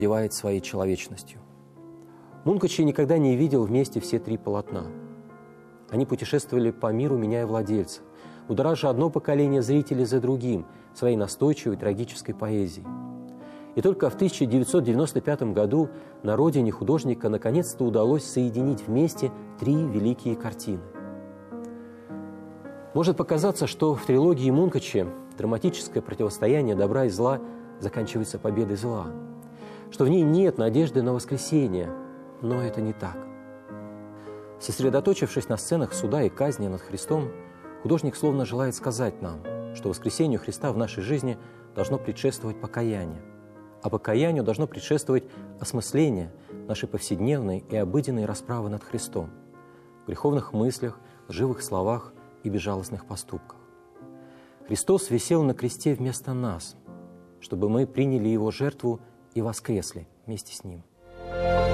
одевает своей человечностью. Мункачи никогда не видел вместе все три полотна. Они путешествовали по миру, меняя владельца, будоража одно поколение зрителей за другим своей настойчивой трагической поэзией. И только в 1995 году на родине художника наконец-то удалось соединить вместе три великие картины. Может показаться, что в трилогии Мункачи драматическое противостояние добра и зла заканчивается победой зла, что в ней нет надежды на воскресение, но это не так. Сосредоточившись на сценах суда и казни над Христом, художник словно желает сказать нам, что воскресению Христа в нашей жизни должно предшествовать покаяние, а покаянию должно предшествовать осмысление нашей повседневной и обыденной расправы над Христом в греховных мыслях, лживых словах и безжалостных поступках. Христос висел на кресте вместо нас, чтобы мы приняли Его жертву и воскресли вместе с Ним.